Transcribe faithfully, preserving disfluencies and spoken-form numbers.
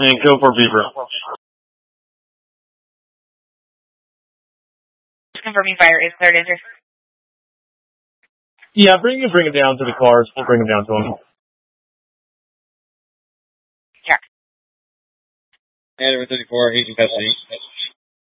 And go for Beaver. Confirming fire is third injured. Yeah, bring him, bring him down to the cars. We'll bring him down to him. Check. Edward thirty-four, agent custody.